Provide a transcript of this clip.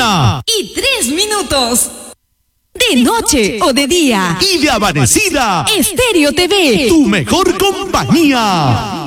1:03. De noche o de día. Y de amanecida. Estéreo TV. Tu mejor compañía.